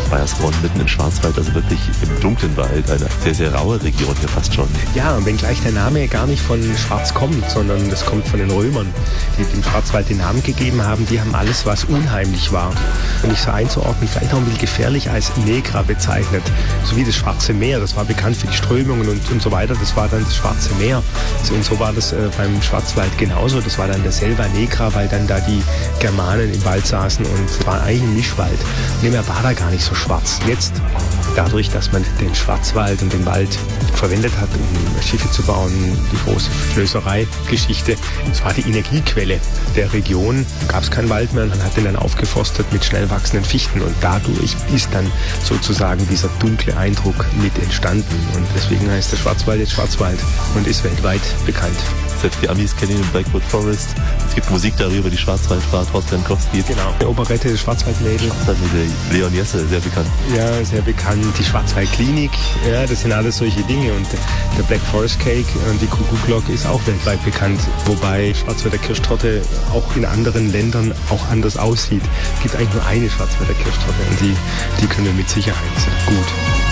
Baiersbronn mitten im Schwarzwald, also wirklich im dunklen Wald, eine sehr, sehr raue Region hier fast schon. Ja, und wenngleich der Name gar nicht von Schwarz kommt, sondern das kommt von den Römern, die dem Schwarzwald den Namen gegeben haben. Die haben alles, was unheimlich war und nicht so einzuordnen, vielleicht auch ein bisschen gefährlich, als Negra bezeichnet. So wie das Schwarze Meer, das war bekannt für die Strömungen und so weiter, das war dann das Schwarze Meer. Und so war das beim Schwarzwald genauso. Das war dann der Selva Negra, weil dann da die Germanen im Wald saßen und es war eigentlich ein Mischwald. Und dem war da gar nicht so schwarz. Jetzt, dadurch, dass man den Schwarzwald und den Wald verwendet hat, um Schiffe zu bauen, die große Flößerei-Geschichte, das war die Energiequelle der Region. Gab es keinen Wald mehr, man hat den dann aufgeforstet mit schnell wachsenden Fichten und dadurch ist dann sozusagen dieser dunkle Eindruck mit entstanden. Und deswegen heißt der Schwarzwald jetzt Schwarzwald und ist weltweit bekannt. Selbst die Amis kennen den Blackwood Forest. Es gibt Musik darüber, die Schwarzwaldfahrt, Horst Jankowski. Genau. Die Operette, das Schwarzwaldmädel. Schwarzwaldmädel, Leon Jesse, sehr bekannt. Ja, sehr bekannt. Die Schwarzwaldklinik, ja, das sind alles solche Dinge. Und der Black Forest Cake und die Kuckuck ist auch weltweit bekannt. Wobei Schwarzwälder Kirschtorte auch in anderen Ländern auch anders aussieht. Es gibt eigentlich nur eine Schwarzwälder Kirschtorte und die können wir mit Sicherheit gut.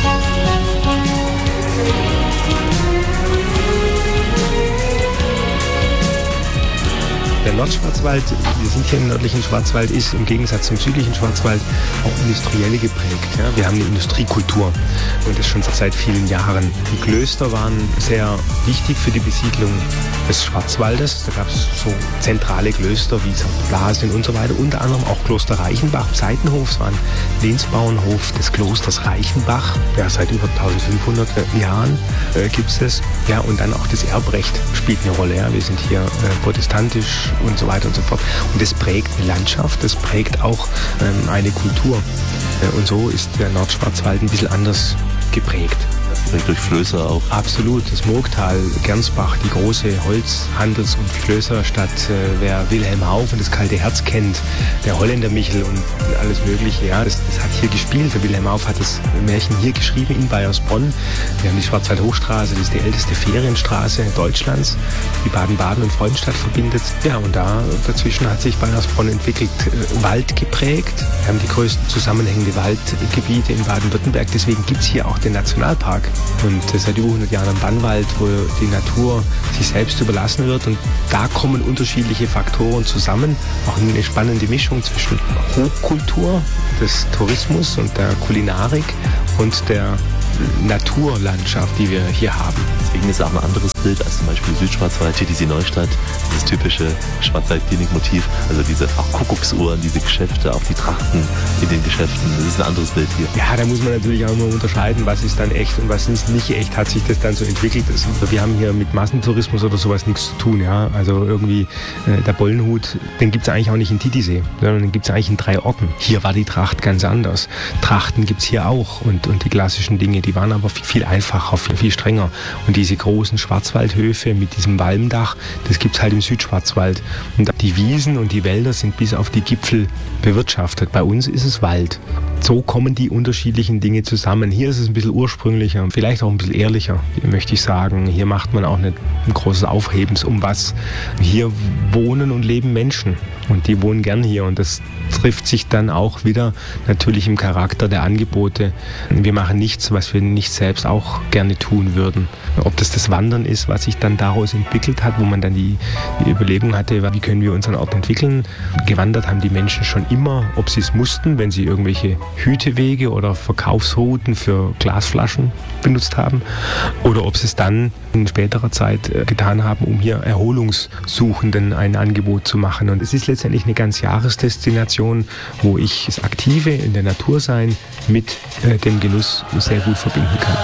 Der Nordschwarzwald, wir sind hier im nördlichen Schwarzwald, ist im Gegensatz zum südlichen Schwarzwald auch industriell geprägt. Ja? Wir haben eine Industriekultur und das schon seit vielen Jahren. Die Klöster waren sehr wichtig für die Besiedlung des Schwarzwaldes. Da gab es so zentrale Klöster wie St. Blasien und so weiter. Unter anderem auch Kloster Reichenbach, Seitenhof. Es war ein Lehnsbauernhof des Klosters Reichenbach. Ja, seit über 1500 Jahren gibt es das. Ja, und dann auch das Erbrecht spielt eine Rolle. Ja? Wir sind hier protestantisch und so weiter und so fort. Und das prägt eine Landschaft, das prägt auch eine Kultur. Und so ist der Nordschwarzwald ein bisschen anders geprägt. Durch Flößer auch. Absolut, das Murgtal, Gernsbach, die große Holzhandels- und Flößerstadt. Wer Wilhelm Hauff und das kalte Herz kennt, der Holländer Michel und alles Mögliche, ja, das hat hier gespielt. Der Wilhelm Hauff hat das Märchen hier geschrieben in Baiersbronn. Wir haben die Schwarzwald-Hochstraße, das ist die älteste Ferienstraße Deutschlands, die Baden-Baden und Freudenstadt verbindet. Ja, und dazwischen hat sich Baiersbronn entwickelt, Wald geprägt. Wir haben die größten zusammenhängende Waldgebiete in Baden-Württemberg, deswegen gibt es hier auch den Nationalpark. Und seit über 100 Jahren am Bannwald, wo die Natur sich selbst überlassen wird. Und da kommen unterschiedliche Faktoren zusammen. Auch eine spannende Mischung zwischen Hochkultur, des Tourismus und der Kulinarik und der Naturlandschaft, die wir hier haben. Deswegen ist es auch ein anderes Bild als zum Beispiel Südschwarzwald, TTC Neustadt, dieses typische Schwarzwald-Klinik-Motiv, also diese auch Kuckucksuhren, diese Geschäfte, auch die Trachten in den Geschäften, das ist ein anderes Bild hier. Ja, da muss man natürlich auch immer unterscheiden, was ist dann echt und was ist nicht echt, hat sich das dann so entwickelt. Wir haben hier mit Massentourismus oder sowas nichts zu tun, ja, also irgendwie der Bollenhut, den gibt es eigentlich auch nicht in Titisee, sondern den gibt es eigentlich in 3 Orten. Hier war die Tracht ganz anders. Trachten gibt es hier auch und die klassischen Dinge, die waren aber viel einfacher, viel strenger. Und diese großen Schwarzwaldhöfe mit diesem Walmdach, das gibt es halt im Südschwarzwald. Und die Wiesen und die Wälder sind bis auf die Gipfel bewirtschaftet. Bei uns ist es Wald. So kommen die unterschiedlichen Dinge zusammen. Hier ist es ein bisschen ursprünglicher, vielleicht auch ein bisschen ehrlicher, möchte ich sagen. Hier macht man auch nicht ein großes Aufhebens um was. Hier wohnen und leben Menschen und die wohnen gern hier und das trifft sich dann auch wieder natürlich im Charakter der Angebote. Wir machen nichts, was wir nicht selbst auch gerne tun würden. Ob das Wandern ist, was sich dann daraus entwickelt hat, wo man dann die Überlegung hatte, wie können wir unseren Ort entwickeln. Gewandert haben die Menschen schon immer, ob sie es mussten, wenn sie irgendwelche Hütewege oder Verkaufsrouten für Glasflaschen benutzt haben, oder ob sie es dann in späterer Zeit getan haben, um hier Erholungssuchenden ein Angebot zu machen. Und es ist letztendlich eine ganz Jahresdestination, wo ich das Aktive in der Natur sein mit dem Genuss sehr gut verbinden kann.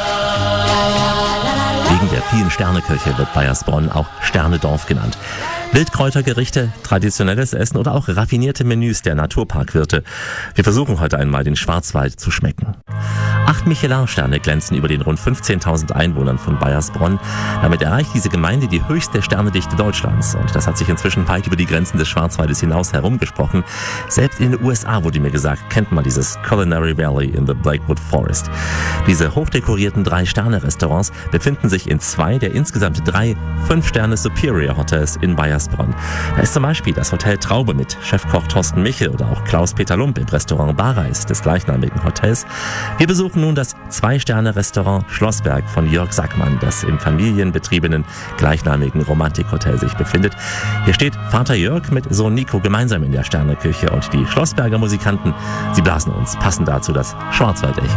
Wegen der vielen Sterneköche wird Baiersbronn auch Sternedorf genannt. Wildkräutergerichte, traditionelles Essen oder auch raffinierte Menüs der Naturparkwirte. Wir versuchen heute einmal den Schwarzwald zu schmecken. 8 Michelin-Sterne glänzen über den rund 15.000 Einwohnern von Baiersbronn. Damit erreicht diese Gemeinde die höchste Sternedichte Deutschlands. Und das hat sich inzwischen weit über die Grenzen des Schwarzwaldes hinaus herumgesprochen. Selbst in den USA, wurde mir gesagt, kennt man dieses Culinary Valley in the Blackwood Forest. Diese hochdekorierten 3-Sterne-Restaurants befinden sich in 2 der insgesamt 3 5-Sterne-Superior-Hotels in Baiersbronn. Da ist zum Beispiel das Hotel Traube mit Chefkoch Thorsten Michel oder auch Klaus-Peter Lump im Restaurant Barreis des gleichnamigen Hotels. Wir besuchen nun das 2-Sterne-Restaurant Schlossberg von Jörg Sackmann, das im familienbetriebenen gleichnamigen Romantikhotel sich befindet. Hier steht Vater Jörg mit Sohn Nico gemeinsam in der Sterneküche und die Schlossberger Musikanten, sie blasen uns passend dazu das Schwarzwaldecho.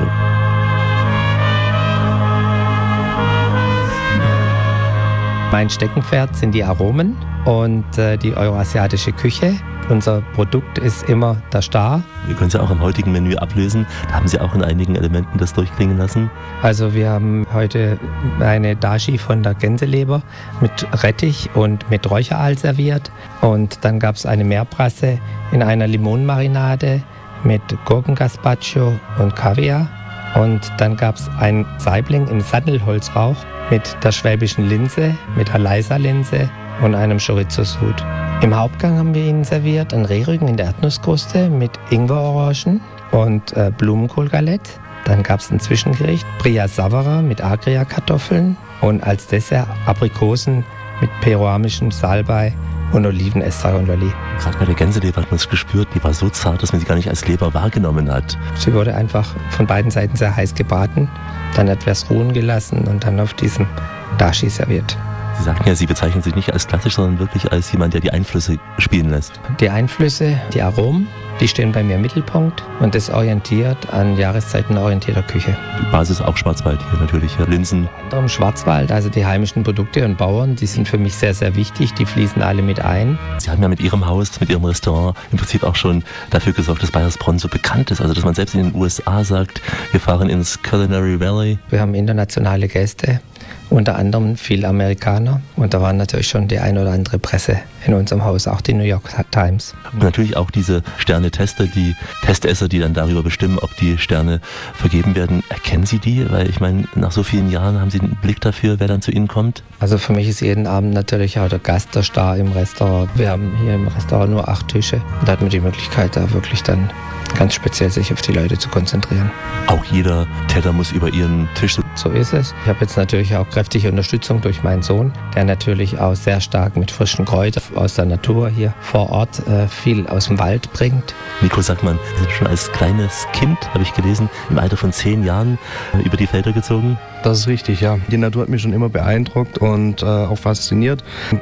Mein Steckenpferd sind die Aromen und die euroasiatische Küche. Unser Produkt ist immer der Star. Wir können es ja auch im heutigen Menü ablösen. Da haben Sie auch in einigen Elementen das durchklingen lassen. Also wir haben heute eine Dashi von der Gänseleber mit Rettich und mit Räucheraal serviert. Und dann gab es eine Meerbrasse in einer Limonenmarinade mit Gurkengazpacho und Kaviar. Und dann gab es ein Saibling in Sandelholzrauch mit der schwäbischen Linse, mit der Leisa-Linse und einem Chorizo-Sud. Im Hauptgang haben wir Ihnen serviert einen Rehrücken in der Erdnusskruste mit Ingwerorangen und Blumenkohlgalette. Dann gab es ein Zwischengericht, Bria Savara mit Agria-Kartoffeln und als Dessert Aprikosen mit peruanischem Salbei und Olivenestragon-Lolli. Gerade bei der Gänseleber hat man es gespürt, die war so zart, dass man sie gar nicht als Leber wahrgenommen hat. Sie wurde einfach von beiden Seiten sehr heiß gebraten, dann etwas ruhen gelassen und dann auf diesem Dashi serviert. Sie sagten ja, Sie bezeichnen sich nicht als klassisch, sondern wirklich als jemand, der die Einflüsse spielen lässt. Die Einflüsse, die Aromen, die stehen bei mir im Mittelpunkt und das orientiert an Jahreszeiten orientierter Küche. Die Basis auch Schwarzwald hier natürlich, Linsen. Unter anderem Schwarzwald, also die heimischen Produkte und Bauern, die sind für mich sehr, sehr wichtig, die fließen alle mit ein. Sie haben ja mit Ihrem Haus, mit Ihrem Restaurant im Prinzip auch schon dafür gesorgt, dass Baiersbronn so bekannt ist. Also dass man selbst in den USA sagt, wir fahren ins Culinary Valley. Wir haben internationale Gäste. Unter anderem viele Amerikaner und da waren natürlich schon die ein oder andere Presse in unserem Haus, auch die New York Times. Und natürlich auch diese Sterne-Tester, die Testesser, die dann darüber bestimmen, ob die Sterne vergeben werden. Erkennen Sie die? Weil ich meine, nach so vielen Jahren haben Sie einen Blick dafür, wer dann zu Ihnen kommt? Also für mich ist jeden Abend natürlich auch der Gast der Star im Restaurant. Wir haben hier im Restaurant nur 8 Tische. Da hat man die Möglichkeit, da wirklich dann ganz speziell sich auf die Leute zu konzentrieren. Auch jeder Teller muss über Ihren Tisch. So ist es. Ich habe jetzt natürlich auch kräftige Unterstützung durch meinen Sohn, der natürlich auch sehr stark mit frischen Kräutern aus der Natur hier vor Ort viel aus dem Wald bringt. Nico Sackmann, Sie sind schon als kleines Kind, habe ich gelesen, im Alter von 10 Jahren über die Felder gezogen. Das ist richtig, ja. Die Natur hat mich schon immer beeindruckt und auch fasziniert,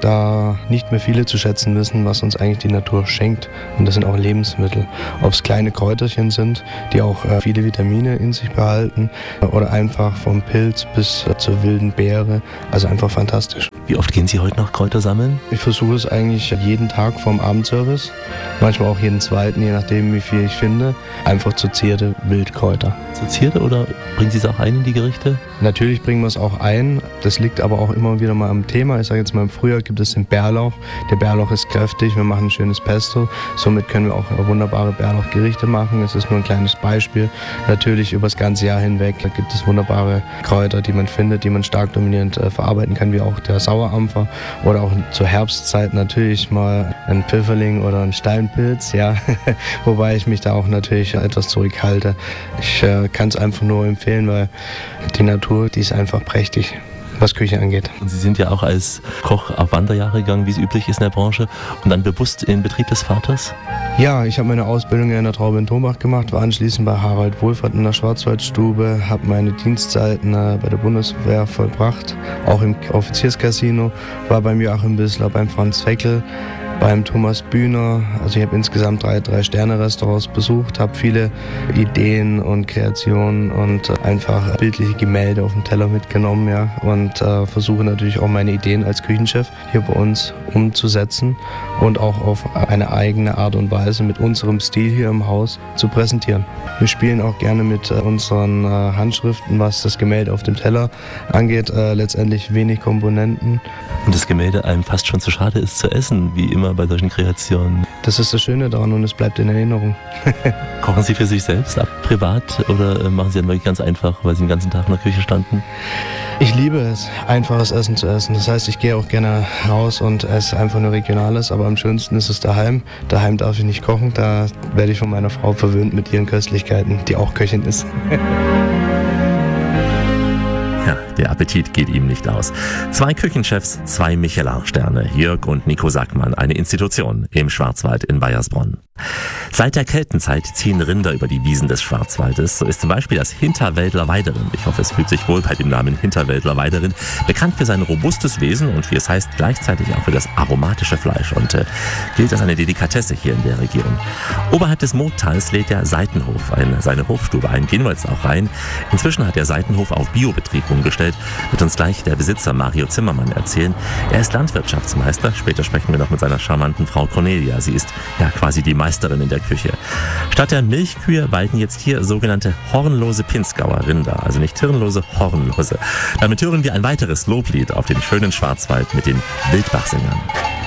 da nicht mehr viele zu schätzen wissen, was uns eigentlich die Natur schenkt. Und das sind auch Lebensmittel. Ob es kleine Kräuterchen sind, die auch viele Vitamine in sich behalten oder einfach vom Pilz bis zur wilden Beere. Also einfach fantastisch. Wie oft gehen Sie heute noch Kräuter sammeln? Ich versuche es eigentlich jeden Tag vorm Abendservice, manchmal auch jeden zweiten, je nachdem wie viel ich finde. Einfach Zierde Wildkräuter. Zierde oder bringen Sie es auch ein in die Gerichte? Natürlich bringen wir es auch ein. Das liegt aber auch immer wieder mal am Thema. Ich sage jetzt mal, im Frühjahr gibt es den Bärlauch. Der Bärlauch ist kräftig, wir machen ein schönes Pesto. Somit können wir auch wunderbare Bärlauchgerichte machen. Es ist nur ein kleines Beispiel. Natürlich über das ganze Jahr hinweg gibt es wunderbare Kräuter, die man findet, die man stark dominierend verarbeiten kann, wie auch der Sauerampfer. Oder auch zur Herbstzeit natürlich mal ein Pfifferling oder ein Steinpilz. Ja. Wobei ich mich da auch natürlich etwas zurückhalte. Ich kann es einfach nur empfehlen, weil die Natur, die ist einfach prächtig, was Küche angeht. Und Sie sind ja auch als Koch auf Wanderjahre gegangen, wie es üblich ist in der Branche, und dann bewusst in den Betrieb des Vaters? Ja, ich habe meine Ausbildung in der Traube in Tombach gemacht, war anschließend bei Harald Wohlfahrt in der Schwarzwaldstube, habe meine Dienstzeiten bei der Bundeswehr vollbracht, auch im Offizierscasino, war beim Joachim Bissler, beim Franz Feckel, beim Thomas Bühner. Also ich habe insgesamt 3 Sterne-Restaurants besucht, habe viele Ideen und Kreationen und einfach bildliche Gemälde auf dem Teller mitgenommen, ja, und versuche natürlich auch meine Ideen als Küchenchef hier bei uns umzusetzen und auch auf eine eigene Art und Weise mit unserem Stil hier im Haus zu präsentieren. Wir spielen auch gerne mit unseren Handschriften, was das Gemälde auf dem Teller angeht. Letztendlich wenig Komponenten, Und das Gemälde einem fast schon zu schade ist zu essen, wie immer bei solchen Kreationen. Das ist das Schöne daran und es bleibt in Erinnerung. Kochen Sie für sich selbst ab, privat, oder machen Sie dann wirklich ganz einfach, weil Sie den ganzen Tag in der Küche standen? Ich liebe es, einfaches Essen zu essen. Das heißt, ich gehe auch gerne raus und esse einfach nur Regionales, aber am schönsten ist es daheim. Daheim darf ich nicht kochen, da werde ich von meiner Frau verwöhnt mit ihren Köstlichkeiten, die auch Köchin ist. Ja, der Appetit geht ihm nicht aus. 2 Küchenchefs, 2 Michelin-Sterne, Jörg und Nico Sackmann, eine Institution im Schwarzwald in Baiersbronn. Seit der Keltenzeit ziehen Rinder über die Wiesen des Schwarzwaldes. So ist zum Beispiel das Hinterwäldler Weiderind, ich hoffe, es fühlt sich wohl bei dem Namen Hinterwäldler Weiderind, bekannt für sein robustes Wesen und, wie es heißt, gleichzeitig auch für das aromatische Fleisch und gilt als eine Delikatesse hier in der Region. Oberhalb des Murgtals lädt der Seitenhof seine Hofstube ein. Gehen wir jetzt auch rein. Inzwischen hat der Seitenhof auf Biobetrieb umgestellt, wird uns gleich der Besitzer Mario Zimmermann erzählen. Er ist Landwirtschaftsmeister. Später sprechen wir noch mit seiner charmanten Frau Cornelia. Sie ist ja quasi die Meisterin in der Küche. Statt der Milchkühe weiden jetzt hier sogenannte hornlose Pinzgauer Rinder, also nicht hirnlose, hornlose. Damit hören wir ein weiteres Loblied auf den schönen Schwarzwald mit den Wildbachsingern.